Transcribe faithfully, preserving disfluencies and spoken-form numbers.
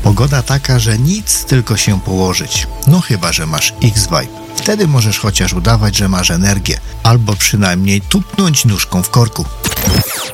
Pogoda taka, że nic, tylko się położyć. No chyba, że masz X-Vibe. Wtedy możesz chociaż udawać, że masz energię, albo przynajmniej tupnąć nóżką w korku.